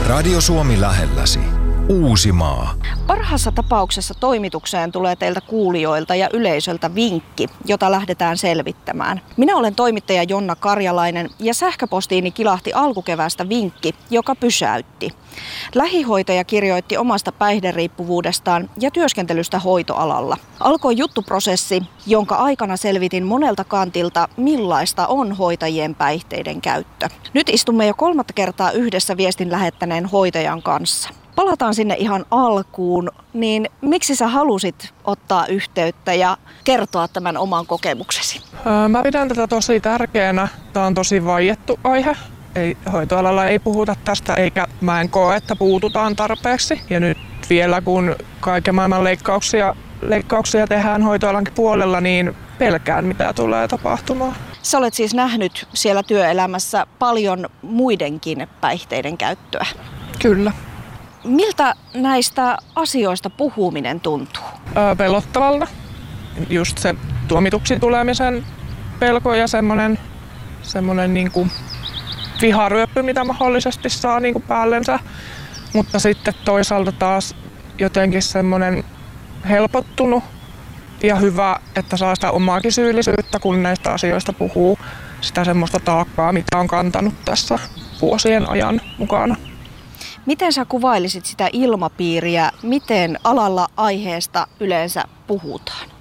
Radio Suomi lähelläsi. Uusimaa. Parhaassa tapauksessa toimitukseen tulee teiltä kuulijoilta ja yleisöltä vinkki, jota lähdetään selvittämään. Minä olen toimittaja Jonna Karjalainen ja sähköpostiini kilahti alkukeväästä vinkki, joka pysäytti. Lähihoitaja kirjoitti omasta päihderiippuvuudestaan ja työskentelystä hoitoalalla. Alkoi juttuprosessi, jonka aikana selvitin monelta kantilta, millaista on hoitajien päihteiden käyttö. Nyt istumme jo 3. kertaa yhdessä viestin lähettäneen hoitajan kanssa. Palataan sinne ihan alkuun, niin miksi sä halusit ottaa yhteyttä ja kertoa tämän oman kokemuksesi? Mä pidän tätä tosi tärkeänä. Tämä on tosi vaiettu aihe. Hoitoalalla ei puhuta tästä, eikä mä en koe, että puututaan tarpeeksi. Ja nyt vielä kun kaiken maailman leikkauksia tehdään hoitoalankin puolella, niin pelkään mitä tulee tapahtumaan. Sä olet siis nähnyt siellä työelämässä paljon muidenkin päihteiden käyttöä. Kyllä. Miltä näistä asioista puhuminen tuntuu? Pelottavalta. Just se tuomituksi tulemisen pelko ja semmoinen niin kuin viharyöppy, mitä mahdollisesti saa niin kuin päällensä. Mutta sitten toisaalta taas jotenkin semmoinen helpottunut ja hyvä, että saa sitä omaakin syyllisyyttä, kun näistä asioista puhuu. Sitä semmoista taakkaa, mitä on kantanut tässä vuosien ajan mukana. Miten sä kuvailisit sitä ilmapiiriä, miten alalla aiheesta yleensä puhutaan?